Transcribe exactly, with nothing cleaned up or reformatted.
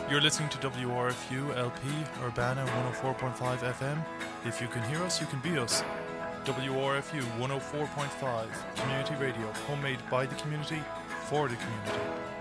You're listening to W R F U L P Urbana one oh four point five F M. If you can hear us, you can be us. W R F U one oh four point five Community Radio, homemade by the community, for the community.